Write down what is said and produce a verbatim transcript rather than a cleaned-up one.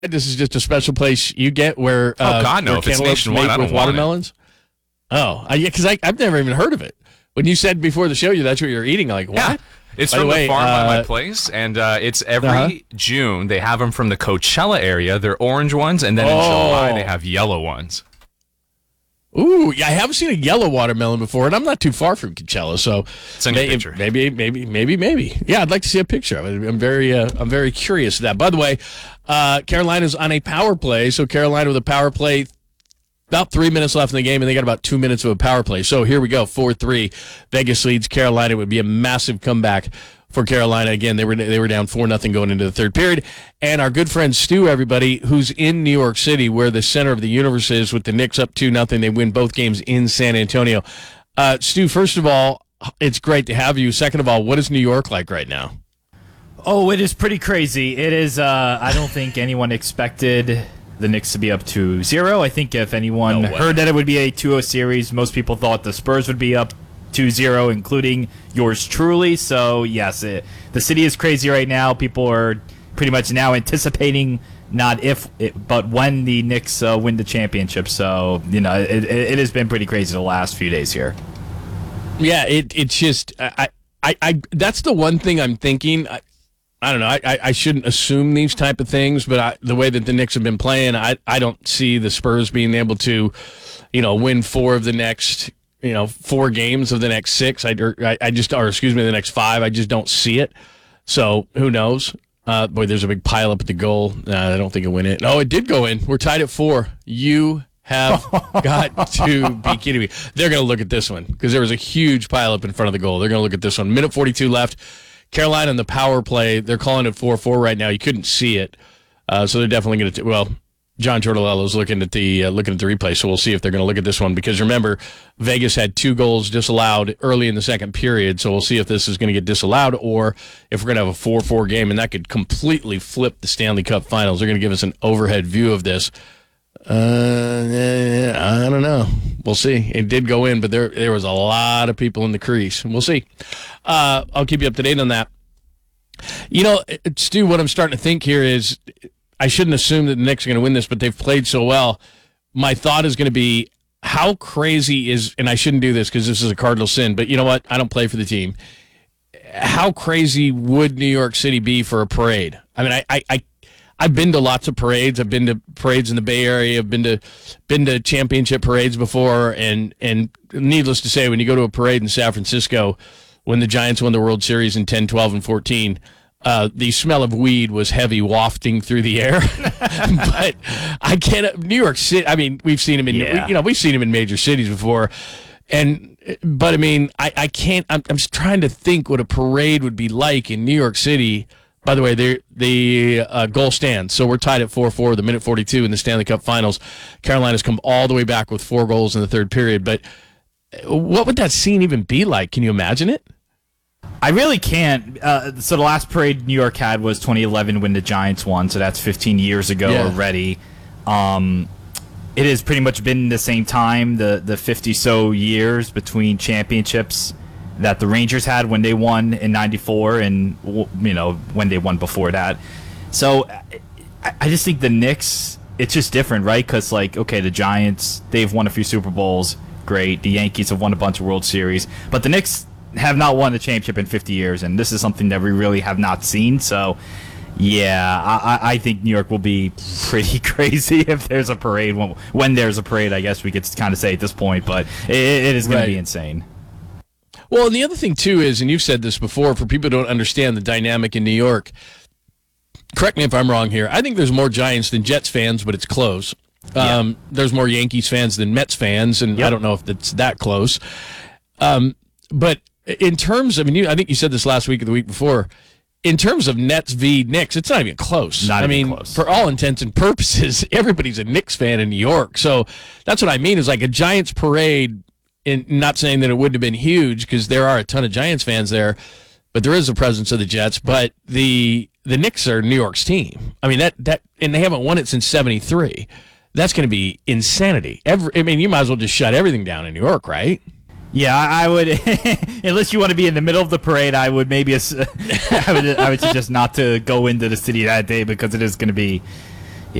This is just a special place you get where uh, oh God no, where if it's cantaloupes nationwide, made I don't with want watermelons. it. Oh, I, yeah, because I've never even heard of it. When you said before the show, you that's what you're eating. Like what? Yeah. It's by from the, the, way, farm uh, by my place, and uh, it's every uh-huh. June. They have them from the Coachella area. They're orange ones, and then in Oh. July they have yellow ones. Ooh, yeah, I haven't seen a yellow watermelon before, and I'm not too far from Coachella, so Send me a may- picture. maybe, maybe, maybe, maybe. Yeah, I'd like to see a picture of it. I'm very, uh, I'm very curious of that. By the way, uh, Carolina's on a power play, so Carolina with a power play. About three minutes left in the game, and they got about two minutes of a power play. So here we go, four three. Vegas leads Carolina. It would be a massive comeback for Carolina. Again, they were they were down four nothing going into the third period. And our good friend Stu, everybody, who's in New York City, where the center of the universe is, with the Knicks up two nothing. They win both games in San Antonio. Uh, Stu, first of all, it's great to have you. Second of all, what is New York like right now? Oh, it is pretty crazy. It is, uh, I don't think anyone expected the Knicks to be up two zero. I think if anyone No way. heard that it would be a two oh series, most people thought the Spurs would be up two zero, including yours truly. So, yes, it, the city is crazy right now. People are pretty much now anticipating not if, it, but when the Knicks uh, win the championship. So, you know, it, it, it has been pretty crazy the last few days here. Yeah, it it's just I I, I that's the one thing I'm thinking. I, I don't know. I, I, I shouldn't assume these type of things, but I, the way that the Knicks have been playing, I, I don't see the Spurs being able to, you know, win four of the next, you know, four games of the next six. I, or, I, I just, or excuse me, the next five. I just don't see it. So who knows? Uh, boy, there's a big pile up at the goal. Uh, I don't think it went in. Oh, it did go in. We're tied at four. You have got to be kidding me. They're going to look at this one because there was a huge pile up in front of the goal. They're going to look at this one. Minute forty-two left. Carolina in the power play, they're calling it four four right now. You couldn't see it, uh, so they're definitely going to. Well, John Tortorella's looking at the uh, looking at the replay, so we'll see if they're going to look at this one. Because remember, Vegas had two goals disallowed early in the second period, so we'll see if this is going to get disallowed or if we're going to have a four four game, and that could completely flip the Stanley Cup Finals. They're going to give us an overhead view of this. Uh, I don't know. We'll see. It did go in, but there there was a lot of people in the crease. We'll see. Uh, I'll keep you up to date on that. You know, Stu, what I'm starting to think here is I shouldn't assume that the Knicks are going to win this, but they've played so well. My thought is going to be how crazy is, and I shouldn't do this because this is a cardinal sin, but you know what? I don't play for the team. How crazy would New York City be for a parade? I mean, I, I, I I've been to lots of parades. I've been to parades in the Bay Area. I've been to been to championship parades before, and and needless to say, when you go to a parade in San Francisco, when the Giants won the World Series in ten, twelve, and fourteen, uh, the smell of weed was heavy wafting through the air. But I can't. New York City. I mean, we've seen him in Yeah. you know we've seen him in major cities before, and but I mean, I I can't. I'm, I'm just trying to think what a parade would be like in New York City. By the way, the the uh, goal stands, so we're tied at four four, the minute forty-two in the Stanley Cup Finals. Carolina's come all the way back with four goals in the third period, but what would that scene even be like? Can you imagine it? I really can't. Uh, so the last parade New York had was twenty eleven when the Giants won, so that's fifteen years ago Yeah. already. Um, it has pretty much been the same time, the the fifty-so years between championships that the Rangers had when they won in ninety-four and, you know, when they won before that. So I, I just think the Knicks, it's just different, right? Because, like, okay, the Giants, they've won a few Super Bowls. Great. The Yankees have won a bunch of World Series. But the Knicks have not won the championship in fifty years, and this is something that we really have not seen. So, yeah, I, I think New York will be pretty crazy if there's a parade. When, when there's a parade, I guess we could kind of say at this point. But it, it is going Right. to be insane. Well, and the other thing, too, is, and you've said this before, for people who don't understand the dynamic in New York, correct me if I'm wrong here, I think there's more Giants than Jets fans, but it's close. Um, Yeah. There's more Yankees fans than Mets fans, and Yep. I don't know if it's that close. Um, but in terms of, I mean, you, I think you said this last week or the week before, in terms of Nets v. Knicks, it's not even close. Not I even mean, close. for all intents and purposes, everybody's a Knicks fan in New York. So that's what I mean is like a Giants parade, and not saying that it wouldn't have been huge because there are a ton of Giants fans there, but there is a presence of the Jets. But the the Knicks are New York's team. I mean, that, that and they haven't won it since seventy-three. That's going to be insanity. Every, I mean, you might as well just shut everything down in New York, right? Yeah, I I would. Unless you want to be in the middle of the parade, I would maybe. ass- I would. I would suggest not to go into the city that day because it is going to be